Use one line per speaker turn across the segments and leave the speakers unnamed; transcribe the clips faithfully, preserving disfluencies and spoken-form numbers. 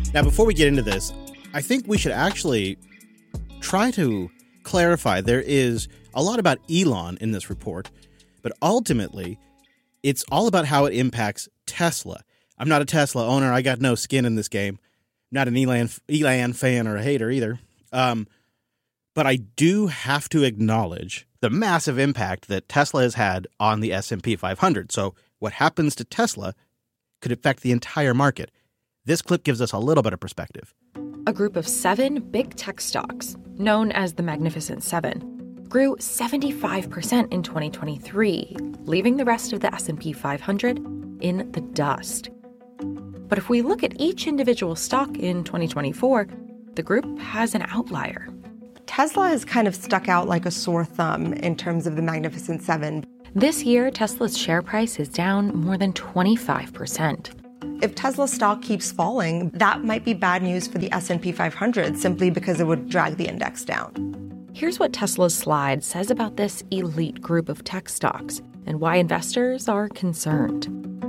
Now, before we get into this, I think we should actually try to clarify there is a lot about Elon in this report, but ultimately, it's all about how it impacts Tesla. I'm not a Tesla owner. I got no skin in this game. Not an Elon, Elon fan or a hater either. Um, but I do have to acknowledge the massive impact that Tesla has had on the S and P five hundred. So what happens to Tesla could affect the entire market. This clip gives us a little bit of perspective.
A group of seven big tech stocks, known as the Magnificent Seven, grew seventy-five percent in twenty twenty-three, leaving the rest of the S and P five hundred in the dust. But if we look at each individual stock in twenty twenty-four, the group has an outlier.
Tesla has kind of stuck out like a sore thumb in terms of the Magnificent Seven.
This year, Tesla's share price is down more than twenty-five percent.
If Tesla stock keeps falling, that might be bad news for the S and P five hundred simply because it would drag the index down.
Here's what Tesla's slide says about this elite group of tech stocks and why investors are concerned.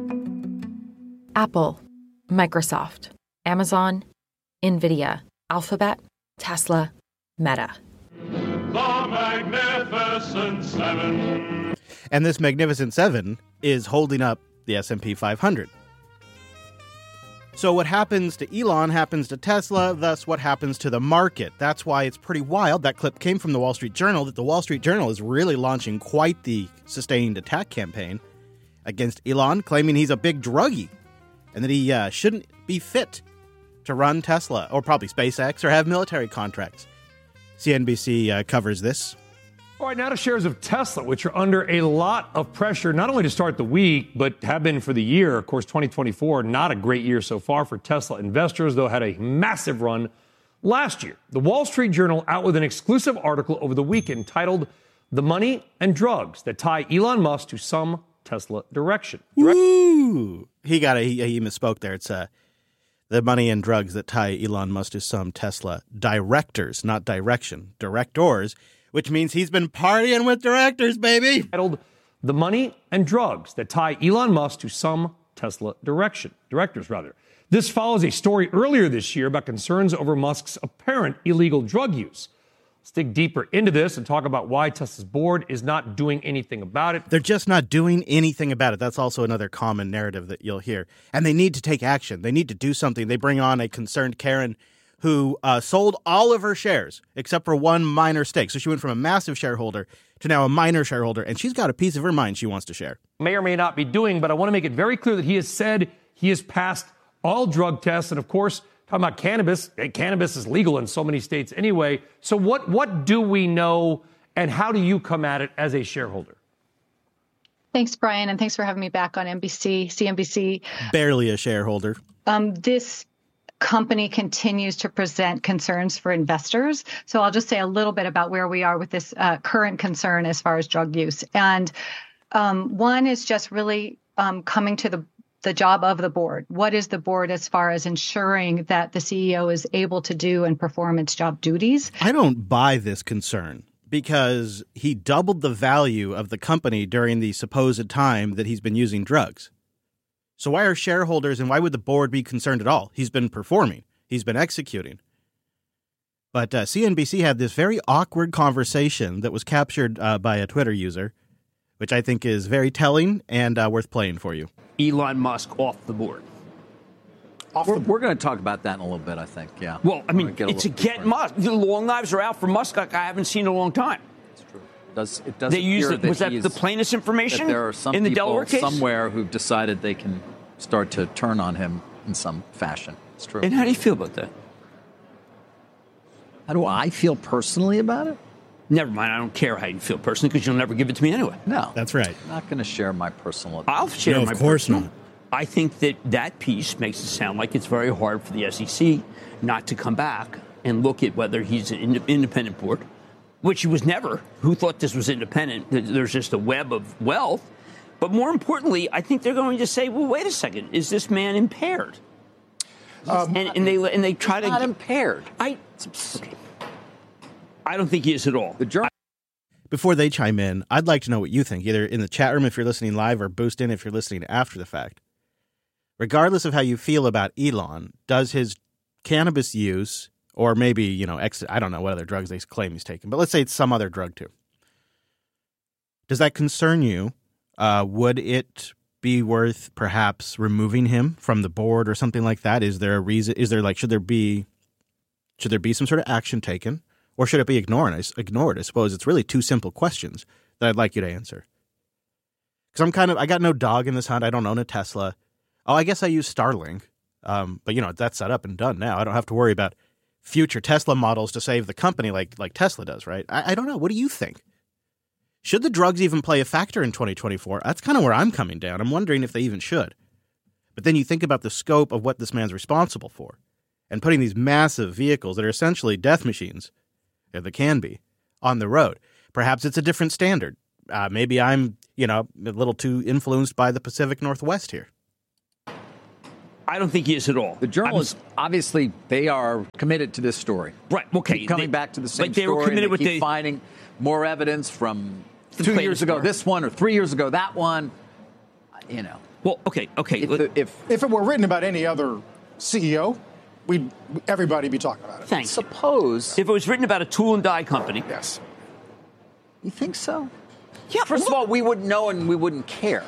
Apple, Microsoft, Amazon, Nvidia, Alphabet, Tesla, Meta.
The Magnificent Seven.
And this Magnificent Seven is holding up the S and P five hundred. So what happens to Elon happens to Tesla, thus what happens to the market. That's why it's pretty wild. That clip came from the Wall Street Journal, that the Wall Street Journal is really launching quite the sustained attack campaign against Elon, claiming he's a big druggie and that he uh, shouldn't be fit to run Tesla or probably SpaceX or have military contracts. C N B C uh, covers this.
All right, now to shares of Tesla, which are under a lot of pressure, not only to start the week, but have been for the year. Of course, twenty twenty-four, not a great year so far for Tesla investors, though had a massive run last year. The Wall Street Journal out with an exclusive article over the weekend titled The Money and Drugs That Tie Elon Musk to Some Tesla Direction. Direct-
Woo! He got a, he, he misspoke there. It's uh, the money and drugs that tie Elon Musk to some Tesla directors, not direction, directors, which means he's been partying with directors, baby.
Titled The Money and Drugs That Tie Elon Musk to Some Tesla Direction, Directors, rather. This follows a story earlier this year about concerns over Musk's apparent illegal drug use. Let's dig deeper into this and talk about why Tesla's board is not doing anything about it.
They're just not doing anything about it. That's also another common narrative that you'll hear. And they need to take action. They need to do something. They bring on a concerned Karen who uh, sold all of her shares except for one minor stake. So she went from a massive shareholder to now a minor shareholder, and she's got a piece of her mind she wants to share.
May or may not be doing, but I want to make it very clear that he has said he has passed all drug tests. And of course, talking about cannabis, cannabis is legal in so many states anyway. So what, what do we know, and how do you come at it as a shareholder?
Thanks, Brian, and thanks for having me back on N B C, C N B C.
Barely a shareholder.
Um, this company continues to present concerns for investors. So I'll just say a little bit about where we are with this uh, current concern as far as drug use. And um, one is just really um, coming to the the job of the board. What is the board as far as ensuring that the C E O is able to do and perform its job duties?
I don't buy this concern because he doubled the value of the company during the supposed time that he's been using drugs. So why are shareholders and why would the board be concerned at all? He's been performing. He's been executing. But uh, C N B C had this very awkward conversation that was captured uh, by a Twitter user, which I think is very telling and uh, worth playing for you.
Elon Musk off the board.
Off we're, the we're going to talk about that in a little bit, I think, yeah.
Well, I mean,
get
it's a get Musk. The long knives are out for Musk like I haven't seen in a long time.
Does, it does
they use
appear
it,
that
was that the plainest information
there are some
in the
people
Delaware case?
Somewhere who've decided they can start to turn on him in some fashion. It's true.
And how do you feel about that?
How do I feel personally about it?
Never mind. I don't care how you feel personally because you'll never give it to me anyway.
No.
That's right.
I'm not going to share my personal opinion.
I'll share
no,
my
of course
personal.
not.
I think that that piece makes it sound like it's very hard for the S E C not to come back and look at whether he's an ind- independent board, which he was never. Who thought this was independent? There's just a web of wealth. But more importantly, I think they're going to say, well, wait a second. Is this man impaired? Um, and, and they and they try
he's
to
not
get,
impaired.
I, okay. I don't think he is at all.
The journal-
Before they chime in, I'd like to know what you think, either in the chat room if you're listening live or boost in if you're listening after the fact. Regardless of how you feel about Elon, does his cannabis use, or maybe, you know, ex- I don't know what other drugs they claim he's taking, but let's say it's some other drug too. Does that concern you? Uh, would it be worth perhaps removing him from the board or something like that? Is there a reason? Is there like, should there be, should there be some sort of action taken, or should it be ignored? I, ignored? I suppose it's really two simple questions that I'd like you to answer. Because I'm kind of, I got no dog in this hunt. I don't own a Tesla. Oh, I guess I use Starlink. Um, but, you know, that's set up and done now. I don't have to worry about future Tesla models to save the company like like Tesla does, right? I, I don't know. What do you think? Should the drugs even play a factor in twenty twenty-four? That's kind of where I'm coming down. I'm wondering if they even should. But then you think about the scope of what this man's responsible for, and putting these massive vehicles that are essentially death machines, if they can be, on the road. Perhaps it's a different standard. Uh, maybe I'm, you know, a little too influenced by the Pacific Northwest here.
I don't think he is at all.
The journalists, I'm, obviously, they are committed to this story.
Right. Okay.
Keep coming
they,
back to the same
but they
story.
Were committed
and they
with
keep
the,
finding more evidence from two years ago, this one, or three years ago, that one. You know.
Well, okay, okay.
If the, if, if it were written about any other C E O, we'd everybody be talking about it.
Thanks.
Suppose
if it was written about a tool and die company.
Yes.
You think so?
Yeah.
First
look,
of all, we wouldn't know and we wouldn't care.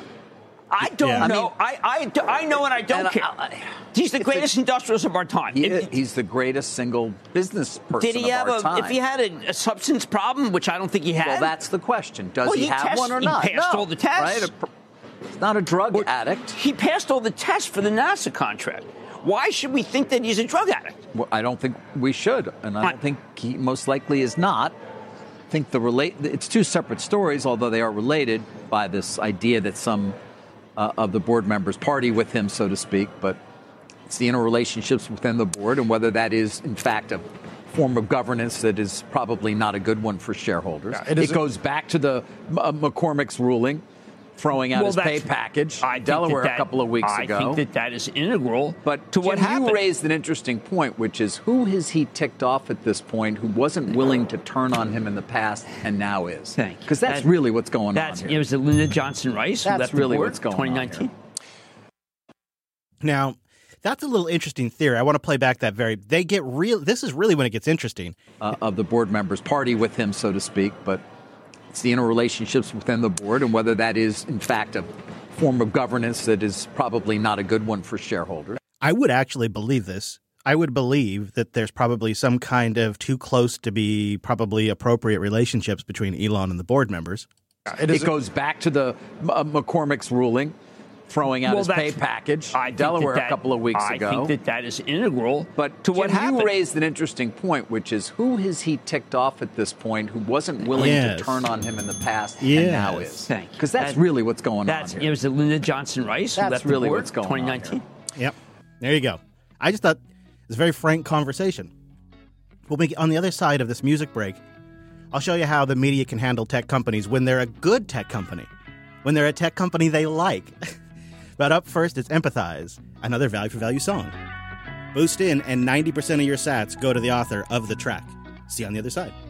I don't
yeah.
know. I, mean, I, I, I know and I don't and care. I, I, he's the greatest a, industrialist of our time.
He
if,
he's the greatest single business person
did he
of
have
our
a,
time.
If he had a, a substance problem, which I don't think he had.
Well, that's the question. Does
well,
he,
he
have
test,
one or
he
not?
He passed
no.
all the tests.
Right? A, he's not a drug
well,
addict.
He passed all the tests for the NASA contract. Why should we think that he's a drug addict?
Well, I don't think we should, and I don't I, think he most likely is not. I think the relate. It's two separate stories, although they are related by this idea that some uh, of the board members party with him, so to speak. But it's the interrelationships within the board, and whether that is, in fact, a form of governance that is probably not a good one for shareholders. Yeah, it it goes back to the uh, McCormick's ruling, throwing out
well,
his pay package
I
in Delaware
that,
a couple of weeks
I
ago.
I think that that is integral
but
to
Jim,
what happened.
You raised an interesting point, which is who has he ticked off at this point who wasn't willing to turn on him in the past and now is? Because that's that, really what's going
that's,
on here.
It was Lyndon Johnson Rice who
that's
left
really
the board
what's going
twenty nineteen.
on here.
Now, that's a little interesting theory. I want to play back that very. They get real. This is really when it gets interesting.
Uh, of the board members party with him, so to speak, but it's the interrelationships within the board and whether that is, in fact, a form of governance that is probably not a good one for shareholders.
I would actually believe this. I would believe that there's probably some kind of too close to be probably appropriate relationships between Elon and the board members.
It, it goes back to the uh, McCormick's ruling, throwing out
well,
his pay package in Delaware
that,
a couple of weeks
I
ago.
I think that that is integral
but
to
Jim,
what happened.
You raised an interesting point, which is who has he ticked off at this point who wasn't willing
yes.
to turn on him in the past
yes.
and now is? Because that's
that,
really what's going
that's,
on here.
It was Lyndon Johnson Rice who
that's
left
really
the board
what's going
twenty nineteen.
on here.
Yep. There you go. I just thought it was a very frank conversation. We'll make on the other side of this music break. I'll show you how the media can handle tech companies when they're a good tech company, when they're a tech company they like. But up first, it's Empathize, another value for value song. Boost in, and ninety percent of your sats go to the author of the track. See you on the other side.